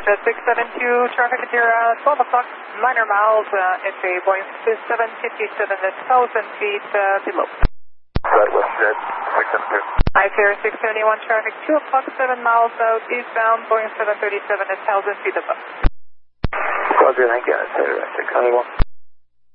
Jet 672, traffic at your 12 o'clock, minor miles, entry Boeing 757 at 1,000 feet below. Southwest Jet 672. I-Fair 671, traffic 2 o'clock, 7 miles out, eastbound, Boeing 737 at 1,000 feet above. Roger, thank you. I-Fair 671.